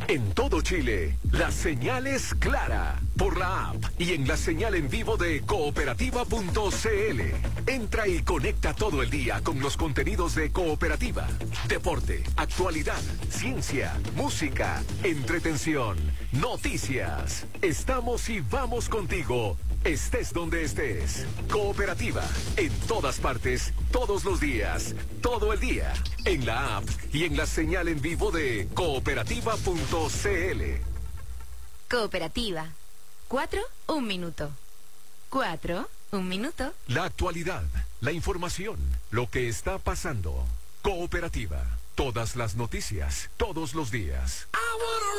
En todo Chile, la señal es clara por la app y en la señal en vivo de cooperativa.cl. Entra y conecta todo el día con los contenidos de Cooperativa. Deporte, actualidad, ciencia, música, entretención, noticias. Estamos y vamos contigo. Estés donde estés. Cooperativa, en todas partes, todos los días, todo el día. En la app y en la señal en vivo de cooperativa.cl. Cooperativa. 4, 1 minuto. 4, 1 minuto. La actualidad, la información, lo que está pasando. Cooperativa. Todas las noticias, todos los días.